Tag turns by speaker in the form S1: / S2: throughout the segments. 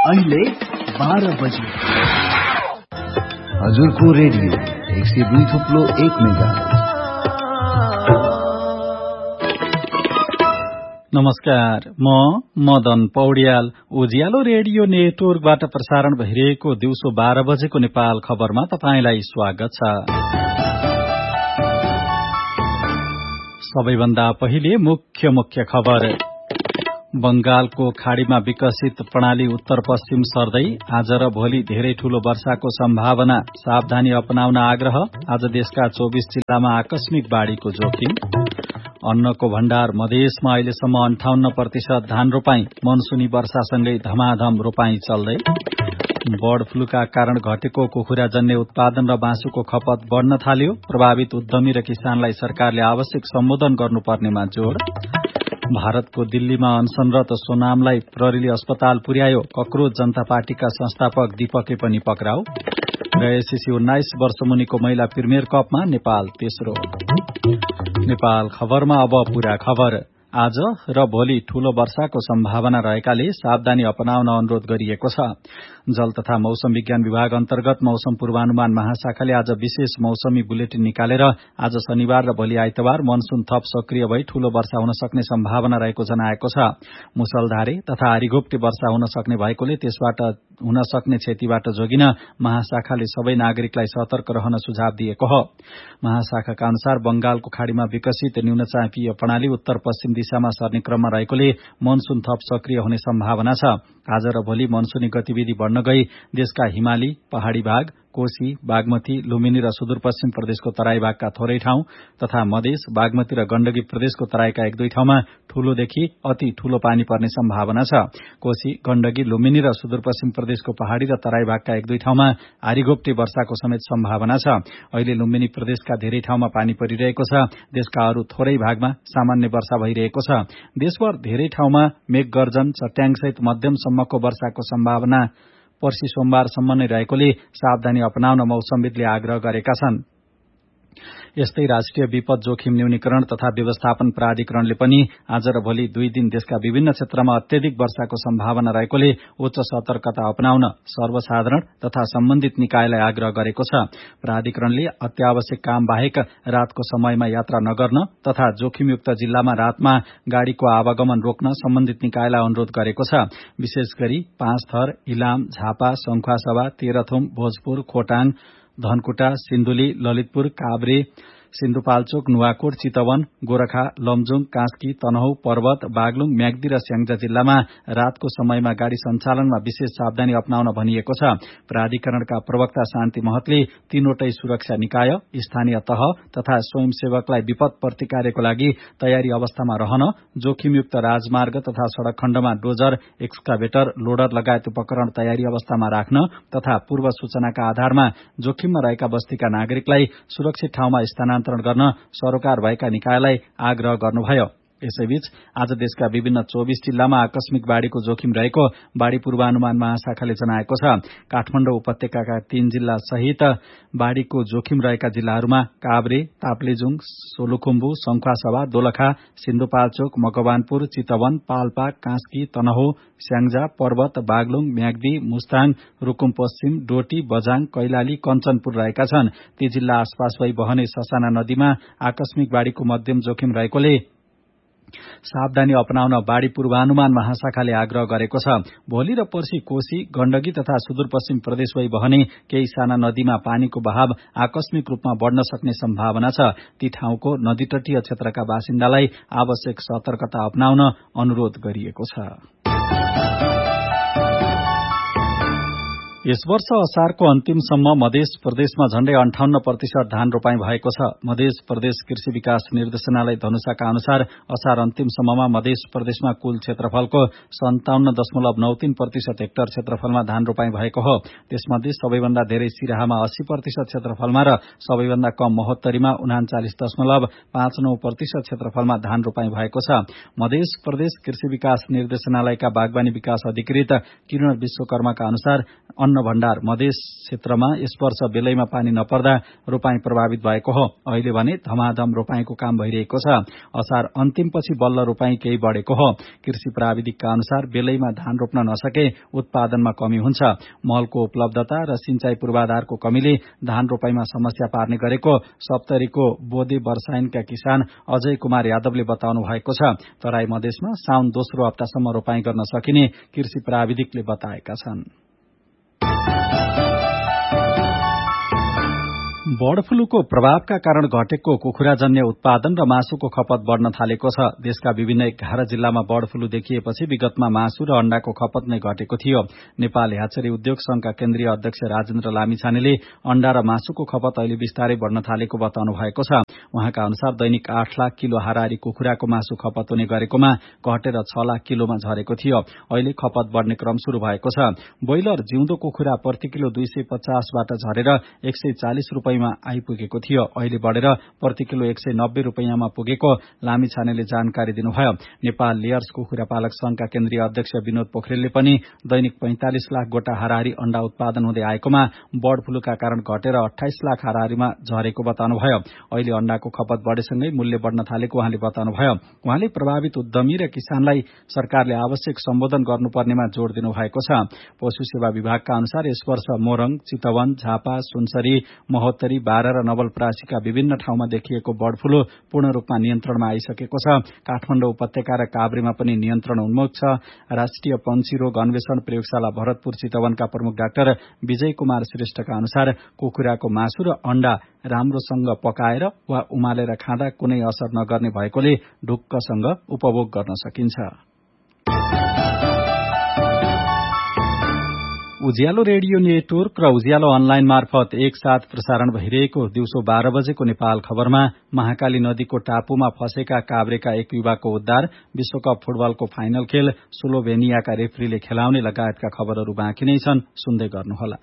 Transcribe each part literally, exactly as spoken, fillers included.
S1: अहिले बाह्र बजे
S2: हजुरको रेडियो एक सय दुई थुप्लो एक मेगा।
S3: नमस्कार, म मदन पौड्याल। उज्यालो रेडियो नेटवर्कबाट प्रसारण भइरहेको दिउँसो बाह्र बजेको नेपाल खबरमा तपाईंलाई स्वागत छ। सबैभन्दा पहिले मुख्य मुख्य खबर। बंगालको खाड़ीमा विकसित प्रणाली उत्तर पश्चिम सर्दै आज र भोलि धेरै ठूलो वर्षाको सम्भावना, सावधानी अपनाउन आग्रह। आज देशका चौबीस जिल्लामा आकस्मिक बाढ़ीको जोखिम। अन्नको भण्डार मधेसमा अहिलेसम्म अन्ठाउन्न प्रतिशत धान रोपाई, मनसुनी वर्षासँगै धमाधम रोपाई चल्दै। बर्ड फ्लूका कारण घटेको कुखुराजन्य उत्पादन र मासुको खपत बढ़न थाल्यो। प्रभावित उद्यमी र किसानलाई सरकारले आवश्यक सम्बोधन गर्नुपर्नेमा जोड़। भारतको दिल्लीमा अनशनरत सोनामलाई प्रहरीले अस्पताल पुर्यायो। कक्रोच जनता पार्टीका संस्थापक दीपके पनि पक्राउ। र एससीसी उन्नाइस वर्ष मुनिको महिला प्रिमियर कपमा नेपाल तेस्रो। नेपाल खबरमा अब पूरा खबर। आज र भोलि ठूलो वर्षाको सम्भावना रहेकाले सावधानी अपनाउन अनुरोध गरिएको छ। जल तथा मौसम विज्ञान विभाग अन्तर्गत मौसम पूर्वानुमान महाशाखाले आज विशेष मौसमी बुलेटिन निकालेर आज शनिबार र भोलि आइतबार मनसून थप सक्रिय भई ठूलो वर्षा हुन सक्ने सम्भावना रहेको जनाएको छ। मुसलधारे तथा आरीघोप्टे वर्षा हुन सक्ने भएकोले त्यसबाट हुन सक्ने क्षतिबाट जोगिन महाशाखाले सबै नागरिकलाई सतर्क रहन सुझाव दिएको हो। महाशाखाका अनुसार बंगालको खाड़ीमा विकसित न्यूनचापीय प्रणाली उत्तर पश्चिम दिशामा सर्ने क्रममा रहेकोले मनसून थप सक्रिय हुने सम्भावना छ। आज र भोलि मनसूनी गतिविधि बढ़न गई देशका हिमाली, पहाड़ी भाग, कोशी, बागमती, लुम्बिनी र सुदूरपश्चिम प्रदेशको तराई भागका थोरै ठाउँ तथा मधेस, बागमती र गण्डकी प्रदेशको तराईका एक दुई ठाउँमा ठूलोदेखि अति ठूलो पानी पर्ने सम्भावना छ। कोशी, गण्डकी, लुम्बिनी र सुदूरपश्चिम प्रदेशको पहाड़ी र तराई भागका एक दुई ठाउँमा आरीघोप्टे वर्षाको समेत सम्भावना छ। अहिले लुम्बिनी प्रदेशका धेरै ठाउँमा पानी परिरहेको छ। देशका अरू थोरै भागमा सामान्य वर्षा भइरहेको छ। देशभर धेरै ठाउँमा मेघगर्जन, चट्याङसहित मध्यमसम्मको वर्षाको सम्भावना पर्सि सोमबारसम्म नै रहेकोले सावधानी अपनाउन मौसमविदले आग्रह गरेका छन्। यस्तै राष्ट्रिय विपद जोखिम न्यूनीकरण तथा व्यवस्थापन प्राधिकरणले पनि आज र भोलि दुई दिन देशका विभिन्न क्षेत्रमा अत्यधिक वर्षाको सम्भावना रहेकोले उच्च सतर्कता अपनाउन सर्वसाधारण तथा सम्बन्धित निकायलाई आग्रह गरेको छ। प्राधिकरणले अत्यावश्यक काम बाहेक रातको समयमा यात्रा नगर्न तथा जोखिमयुक्त जिल्लामा रातमा गाड़ीको आवागमन रोक्न सम्बन्धित निकायलाई अनुरोध गरेको छ। विशेष गरी पाँचथर, इलाम, झापा, संखुवासभा, तेह्रथुम, भोजपुर, खोटाङ, धनकुटा, सिन्धुली, ललितपुर, काभ्रे, सिन्धुपाल्चोक, नुवाकोट, चितवन, गोरखा, लमजुङ, कास्की, तनहुँ, पर्वत, बागलुङ, म्याग्दी र स्याङ्जा जिल्लामा रातको समयमा गाड़ी सञ्चालनमा विशेष सावधानी अपनाउन भनिएको छ। प्राधिकरणका प्रवक्ता शान्ति महतले तीनवटै सुरक्षा निकाय, स्थानीय तह तथा स्वयंसेवकलाई विपद प्रतिकारको लागि तयारी अवस्थामा रहन, जोखिमयुक्त राजमार्ग तथा सड़क खण्डमा डोजर, एक्सकाभेटर, लोडर लगायत उपकरण तयारी अवस्थामा राख्न तथा पूर्व सूचनाका आधारमा जोखिममा रहेका बस्तीका नागरिकलाई सुरक्षित ठाउँमा स्थानान्तरण गर्न सरोकार भएका निकायलाई आग्रह गर्नुभयो। यसैबीच आज देशका विभिन्न चौबीस जिल्लामा आकस्मिक बाढ़ीको जोखिम रहेको बाढ़ी पूर्वानुमान महाशाखाले जनाएको छ। काठमाडौँ उपत्यकाका तीन जिल्ला सहित बाढ़ीको जोखिम रहेका जिल्लाहरूमा काभ्रे, ताप्लेजुङ, सोलुखुम्बु, संखुवासभा, दोलखा, सिन्धुपाल्चोक, मकवानपुर, चितवन, पाल्पा, कास्की, तनहुँ, स्याङ्जा, पर्वत, बागलुङ, म्याग्दी, मुस्ताङ, रुकुम पश्चिम, डोटी, बझाङ, कैलाली, कञ्चनपुर रहेका छन्। ती जिल्ला आसपास भई बहने ससाना नदीमा आकस्मिक बाढ़ीको मध्यम जोखिम रहेकोले सावधानी अपनाउन बाढ़ी पूर्वानुमान महाशाखाले आग्रह गरेको छ। भोलि र पर्सि कोशी, गण्डकी तथा सुदूरपश्चिम प्रदेश भई बहने केही साना नदीमा पानीको बहाव आकस्मिक रूपमा बढ़न सक्ने सम्भावना छ। ती ठाउँको नदीतटीय क्षेत्रका बासिन्दालाई आवश्यक सतर्कता अपनाउन अनुरोध गरिएको छ। यस वर्ष असारको अन्तिमसम्म मध्य प्रदेशमा झण्डै अन्ठाउन्न प्रतिशत धान रोपाई भएको छ। मध्य प्रदेश कृषि विकास निर्देशनालय धनुषाका अनुसार असार अन्तिमसम्ममा मध्य प्रदेशमा कुल क्षेत्रफलको सन्ताउन्न दशमलव नौ तीन प्रतिशत हेक्टर क्षेत्रफलमा धान रोपाई भएको हो। त्यसमध्ये सबैभन्दा धेरै सिराहामा अस्सी प्रतिशत क्षेत्रफलमा र सबैभन्दा कम महोत्तरीमा उनाचालिस दशमलव पाँच नौ प्रतिशत क्षेत्रफलमा धान रोपाई भएको छ। मध्य प्रदेश कृषि विकास निर्देशनालयका बागवानी विकास अधिकृत किरण विश्वकर्माका अनुसार अन्न अन्न भण्डार मधेस क्षेत्रमा यस वर्ष बेलैमा पानी नपर्दा रोपाई प्रभावित भएको हो। अहिले भने धमाधम रोपाईको काम भइरहेको छ। असार अन्तिमपछि बल्ल रोपाई केही बढ़ेको हो। कृषि प्राविधिकका अनुसार बेलैमा धान रोप्न नसके उत्पादनमा कमी हुन्छ। मलको उपलब्धता र सिंचाई पूर्वाधारको कमीले धान रोपाईमा समस्या पार्ने गरेको सप्तरीको बोदे वर्षाइनका किसान अजय कुमार यादवले बताउनु भएको छ। तराई मधेसमा साउन दोस्रो हप्तासम्म रोपाई गर्न सकिने कृषि प्राविधिकले बताएका छन्। बर्ड फ्लूको प्रभावका कारण घटेको कुखुराजन्य उत्पादन र मासुको खपत बढ़न थालेको छ। देशका विभिन्न एघार जिल्लामा बर्ड फ्लू देखिएपछि विगतमा मासु र अण्डाको खपत नै घटेको थियो। नेपाल ह्याचरी उद्योग संघका केन्द्रीय अध्यक्ष राजेन्द्र लामिछानेले अण्डा र मासुको खपत अहिले बिस्तारै बढ़न थालेको बताउनु भएको छ। उहाँका अनुसार दैनिक आठ लाख किलो हाराहारी कुखुराको मासु खपत हुने गरेकोमा घटेर छ लाख किलोमा झरेको थियो। अहिले खपत बढ़ने क्रम शुरू भएको छ। ब्रोइलर जिउँदो कुखुरा प्रति किलो दुई सय पचासबाट झरेर एक सय चालिस रूपियाँमा आइपुगेको थियो। अहिले बढ़ेर प्रति किलो एक सय नब्बे रूपियाँमा पुगेको लामिछानेले जानकारी दिनुभयो। नेपाल लेयर्स कुखुरा पालक संघका केन्द्रीय अध्यक्ष विनोद पोखरेलले पनि दैनिक पैंतालिस लाख गोटा हाराहारी अण्डा उत्पादन हुँदै आएकोमा बर्ड फ्लूका कारण घटेर अठाइस लाख हाराहारीमा झरेको बताउनुभयो। अहिले अण्डाको खपत बढ़ेसँगै मूल्य बढ़न थालेको उहाँले बताउनुभयो। उहाँले प्रभावित उद्यमी र किसानलाई सरकारले आवश्यक सम्बोधन गर्नुपर्नेमा जोड़ दिनु भएको छ। पशु सेवा विभागका अनुसार यस वर्ष मोरङ, चितवन, झापा, सुनसरी, महोत्तरी, बारा र नवलपरासीका विभिन्न ठाउँमा देखिएको बर्ड फ्लू पूर्ण रूपमा नियन्त्रणमा आइसकेको छ। काठमाडौँ उपत्यका र काभ्रेमा पनि नियन्त्रण उन्मुख छ। राष्ट्रिय पंक्षी रोग अन्वेषण प्रयोगशाला भरतपुर चितवनका प्रमुख डाक्टर विजय कुमार श्रेष्ठका अनुसार कुखुराको मासु र अण्डा राम्रोसँग पकाएर वा उमालेर खाँदा कुनै असर नगर्ने भएकोले ढुक्कसँग उपभोग गर्न सकिन्छ। उज्यालो रेडियो नेटवर्क र उज्यालो अनलाइन मार्फत एकसाथ प्रसारण भइरहेको दिउँसो बाह्र बजेको नेपाल खबरमा महाकाली नदीको टापुमा फँसेका काभ्रेका एक युवाको उद्धार, विश्वकप फुटबलको फाइनल खेल स्लोभेनियाका रेफ्रीले खेलाउने लगायतका खबरहरू बाँकी नै छन्। सुन्दै गर्नुहोला।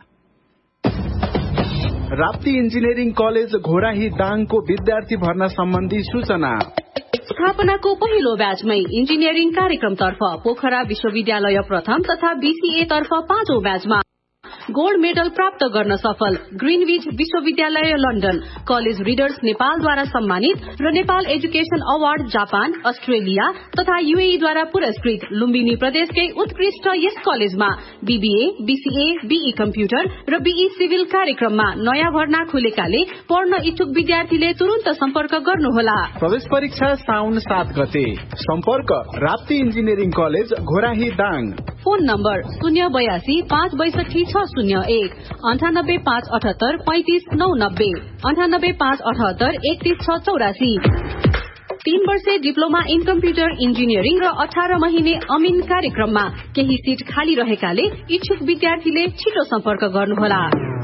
S4: राप्ती इन्जिनियरिङ कलेज घोराही दाङको विद्यार्थी भर्ना सम्बन्धी सूचना।
S5: स्थापनाको पहिलो ब्याचमै इन्जिनियरिङ कार्यक्रमतर्फ पोखरा विश्वविद्यालय प्रथम तथा बीसीए तर्फ पाँचौं ब्याचमा गोल्ड मेडल प्राप्त गर्न सफल ग्रीनविच विश्वविद्यालय लन्डन, कलेज रिडर्स नेपालद्वारा सम्मानित र Nepal education award Japan, Australia तथा यूएई द्वारा पुरस्कृत लुम्बिनी प्रदेशकै उत्कृष्ट यस कलेजमा बीबीए, बीसीए, बीई कम्प्युटर र बीई सिभिल कार्यक्रममा नयाँ भर्ना खुलेकाले पढ्न इच्छुक विद्यार्थीले तुरन्त सम्पर्क गर्नुहोला।
S4: प्रवेश परीक्षा साउन सात गते। सम्पर्क Rapti engineering college Ghorahi Dang.
S5: Phone number शून्य बयासी पाँच बैसठी छ शून्य एक अन्ठानब्बे पाँच अठहत्तर पैंतिस नौ नब्बे अन्ठानब्बे पाँच अठहत्तर एकतीस छ चौरासी। तीन वर्षे डिप्लोमा इन कम्प्युटर इन्जिनियरिङ र अठार महिने अमिन कार्यक्रममा केही सीट खाली रहेकाले इच्छुक विद्यार्थीले छिटो सम्पर्क गर्नुहोला।